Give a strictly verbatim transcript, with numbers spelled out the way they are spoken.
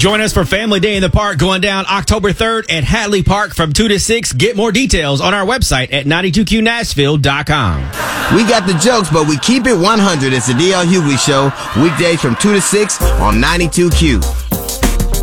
Join us for Family Day in the Park going down October third at Hatley Park from two to six. Get more details on our website at ninety-two Q Nashville dot com. We got the jokes, but we keep it one hundred. It's the D L Hughley Show, weekdays from two to six on ninety-two Q.